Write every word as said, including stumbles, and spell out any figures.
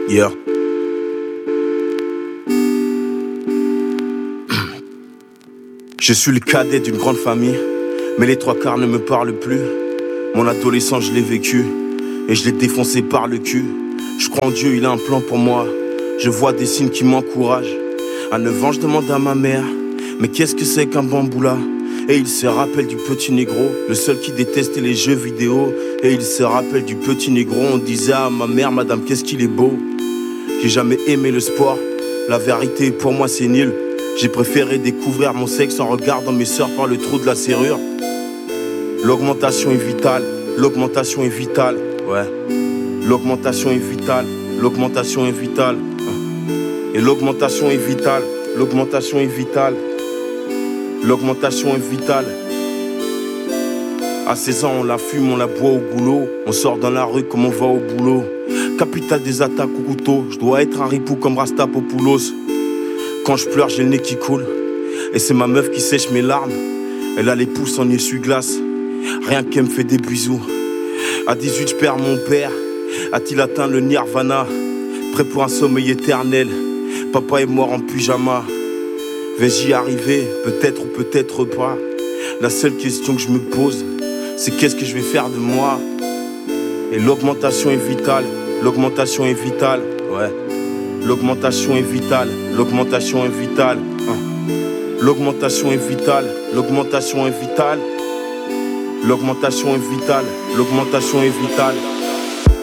Yeah. Je suis le cadet d'une grande famille, mais les trois quarts ne me parlent plus. Mon adolescence, je l'ai vécu, et je l'ai défoncé par le cul. Je crois en Dieu, il a un plan pour moi. Je vois des signes qui m'encouragent. À neuf ans, je demande à ma mère, mais qu'est-ce que c'est qu'un bamboula? Et il se rappelle du petit négro, le seul qui détestait les jeux vidéo. Et il se rappelle du petit négro, on disait à ma mère, madame, qu'est-ce qu'il est beau. J'ai jamais aimé le sport, la vérité pour moi c'est nul. J'ai préféré découvrir mon sexe en regardant mes sœurs par le trou de la serrure. L'augmentation est vitale, l'augmentation est vitale, ouais. L'augmentation est vitale, l'augmentation est vitale. Et l'augmentation est vitale, l'augmentation est vitale. L'augmentation est vitale. À seize ans, on la fume, on la boit au boulot. On sort dans la rue comme on va au boulot. Capitale des attaques au couteau. Je dois être un ripou comme Rastapopoulos. Quand je pleure, j'ai le nez qui coule. Et c'est ma meuf qui sèche mes larmes. Elle a les pouces en essuie-glace. Rien qu'elle me fait des bisous. À dix-huit, je perds mon père. A-t-il atteint le nirvana? Prêt pour un sommeil éternel. Papa est mort en pyjama. Vais-je y arriver? Peut-être ou peut-être pas. La seule question que je me pose, c'est qu'est-ce que je vais faire de moi? Et l'augmentation est vitale. L'augmentation est vitale. Ouais. L'augmentation est vitale. L'augmentation est vitale. Hein. L'augmentation est vitale. L'augmentation est vitale. L'augmentation est vitale. L'augmentation est vitale.